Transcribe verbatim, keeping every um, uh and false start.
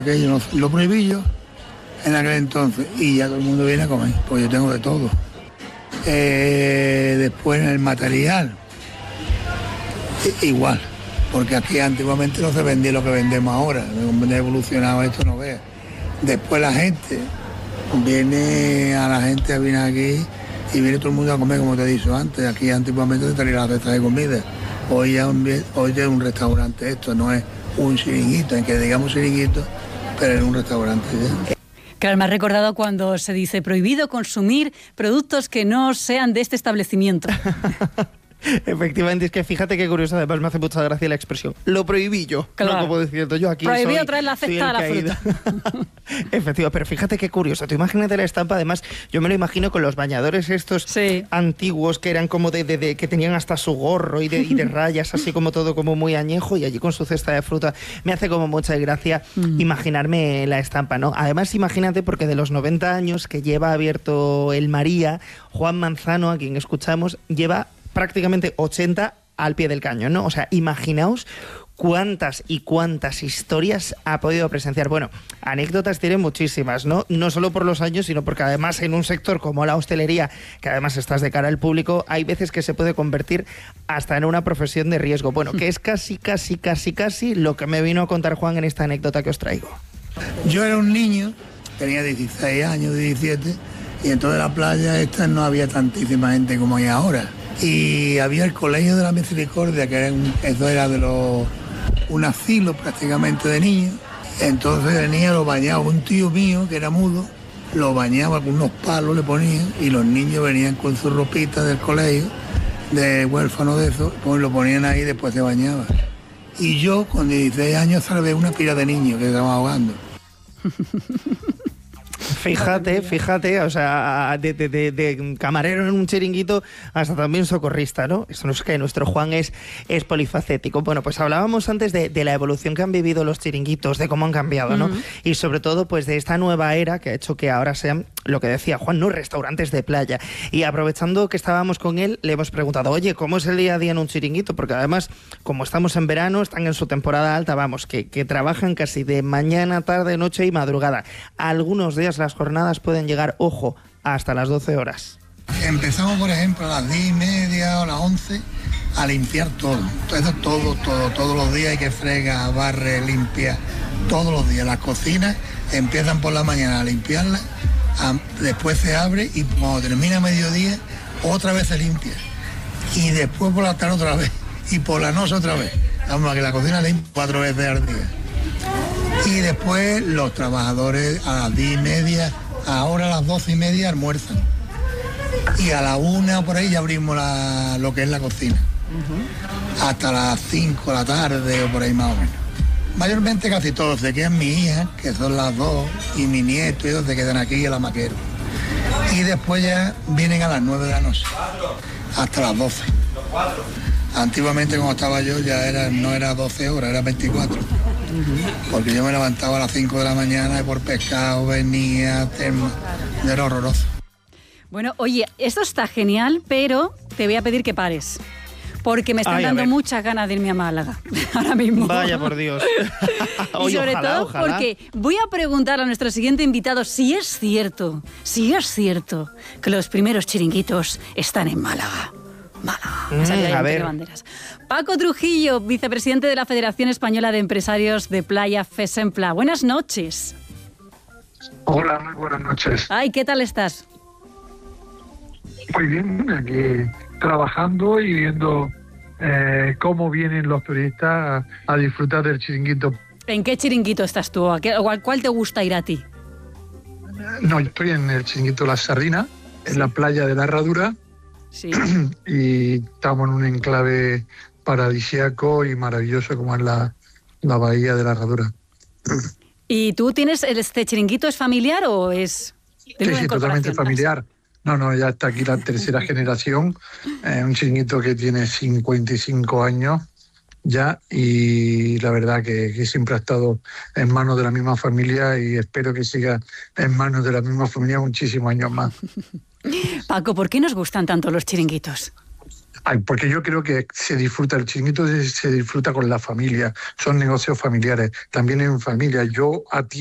Aquello no, lo prohibí yo en aquel entonces y ya todo el mundo viene a comer, pues yo tengo de todo. Eh, después en el material, igual, porque aquí antiguamente no se vendía lo que vendemos ahora, no ha evolucionado esto, no veas. Después la gente, viene a la gente, viene aquí y viene todo el mundo a comer, como te he dicho antes. Aquí antiguamente se traía la cesta de comida, hoy ya, hoy ya es un restaurante, esto no es un chiringuito, en que digamos chiringuito, pero es un restaurante ya. Claro, me ha recordado cuando se dice prohibido consumir productos que no sean de este establecimiento. Efectivamente, es que fíjate qué curioso, además me hace mucha gracia la expresión. Lo prohibí yo, claro. No como diciendo yo aquí prohibido soy, traer la cesta a la fruta. Efectivamente, pero fíjate qué curioso. Tú imagínate la estampa, además, yo me lo imagino con los bañadores estos sí. antiguos que eran como de, de, de que tenían hasta su gorro y de, y de rayas, así como todo como muy añejo, y allí con su cesta de fruta. Me hace como mucha gracia mm. imaginarme la estampa, ¿no? Además, imagínate, porque de los noventa años que lleva abierto el María, Juan Manzano, a quien escuchamos, lleva prácticamente ochenta al pie del cañón, ¿no? O sea, imaginaos cuántas y cuántas historias ha podido presenciar. Bueno, anécdotas tiene muchísimas, ¿no? No solo por los años, sino porque además en un sector como la hostelería, que además estás de cara al público, hay veces que se puede convertir hasta en una profesión de riesgo. Bueno, que es casi, casi, casi, casi lo que me vino a contar Juan en esta anécdota que os traigo. Yo era un niño, tenía dieciséis años, diecisiete, y entonces en la playa esta no había tantísima gente como hay ahora. Y había el Colegio de la Misericordia, que era un, eso era de los, un asilo prácticamente de niños. Entonces el niño lo bañaba, un tío mío que era mudo, lo bañaba con unos palos, le ponían, y los niños venían con su ropita del colegio, de huérfano de eso, pues lo ponían ahí y después se bañaban. Y yo con dieciséis años salvé una pila de niños que estaban ahogando. Fíjate, fíjate, o sea, de, de, de, de camarero en un chiringuito hasta también socorrista, ¿no? Eso no es que nuestro Juan es, es polifacético. Bueno, pues hablábamos antes de, de la evolución que han vivido los chiringuitos, de cómo han cambiado, ¿no? Uh-huh. Y sobre todo, pues de esta nueva era que ha hecho que ahora sean, lo que decía Juan, no restaurantes de playa. Y aprovechando que estábamos con él, le hemos preguntado, oye, ¿cómo es el día a día en un chiringuito? Porque además, como estamos en verano, están en su temporada alta, vamos, que, que trabajan casi de mañana, tarde, noche y madrugada. Algunos días las jornadas pueden llegar, ojo, hasta las doce horas. Empezamos, por ejemplo, a las diez y media o a las once a limpiar todo. Entonces, todo, todo, todos los días hay que fregar, barre, limpia, todos los días. Las cocinas empiezan por la mañana a limpiarlas, a, después se abre y cuando termina mediodía, otra vez se limpia. Y después por la tarde otra vez. Y por la noche otra vez. Vamos, a que la cocina limpia cuatro veces al día. Y después los trabajadores a las diez y media, ahora a las doce y media almuerzan. Y a la una por ahí ya abrimos la, lo que es la cocina. Uh-huh. Hasta las cinco de la tarde o por ahí más o menos. Mayormente casi todos se quedan mi hija, que son las dos, y mi nieto, y ellos se quedan aquí en la maquera. Y después ya vienen a las nueve de la noche, hasta las doce. Antiguamente cuando estaba yo ya era, no era doce horas, era veinticuatro. Porque yo me levantaba a las cinco de la mañana y por pescado venía, era horroroso. Bueno, oye, esto está genial, pero te voy a pedir que pares. Porque me están Ay, dando muchas ganas de irme a Málaga ahora mismo. Vaya por Dios. Oye, y sobre ojalá, todo ojalá. Porque voy a preguntar a nuestro siguiente invitado si es cierto, si es cierto que los primeros chiringuitos están en Málaga. Málaga. Mm, a ver. Banderas. Paco Trujillo, vicepresidente de la Federación Española de Empresarios de Playa, FESEMPLA. Buenas noches. Hola, muy buenas noches. Ay, ¿qué tal estás? Muy bien, aquí trabajando y viendo eh, cómo vienen los turistas a, a disfrutar del chiringuito. ¿En qué chiringuito estás tú? ¿A qué, o a cuál te gusta ir a ti? No, yo estoy en el chiringuito La Sardina, en la playa de la Herradura. Sí. Y estamos en un enclave paradisíaco y maravilloso como es la, la bahía de la Herradura. ¿Y tú tienes, este chiringuito es familiar o es...? Sí, sí, totalmente familiar. No, no, ya está aquí la tercera generación, eh, un chiringuito que tiene cincuenta y cinco años ya y la verdad que, que siempre ha estado en manos de la misma familia y espero que siga en manos de la misma familia muchísimos años más. Paco, ¿por qué nos gustan tanto los chiringuitos? Ay, porque yo creo que se disfruta, el chiringuito se disfruta con la familia, son negocios familiares, también en familia. Yo a ti